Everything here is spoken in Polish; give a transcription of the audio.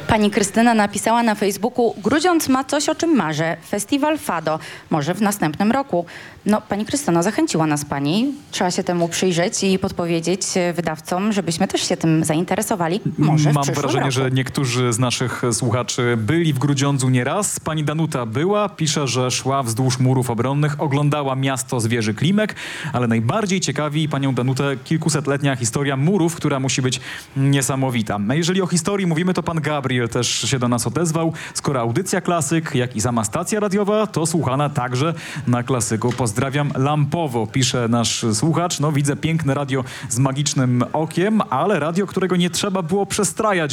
Pani Krystyna napisała na Facebooku: Grudziądz ma coś, o czym marzę. Festiwal Fado. Może w następnym roku. No, pani Krystyno, zachęciła nas pani. Trzeba się temu przyjrzeć i podpowiedzieć wydawcom, żebyśmy też się tym zainteresowali. Może w Mam przyszłym wrażenie, roku. że niektórzy z naszych słuchaczy byli w Grudziądzu nieraz. Pani Danuta była, pisze, że szła wzdłuż murów obronnych, oglądała miasto z wieży Klimek, ale najbardziej ciekawi panią Danutę kilkusetletnia historia murów, która musi być niesamowita. A jeżeli o historii mówimy, to pan Gabriel też się do nas odezwał. Skoro audycja Klasyk, jak i sama stacja radiowa, to słuchana także na Klasyku. Pozdrawiam lampowo, pisze nasz słuchacz. No, widzę piękne radio z magicznym okiem, ale radio, którego nie trzeba było przestrajać.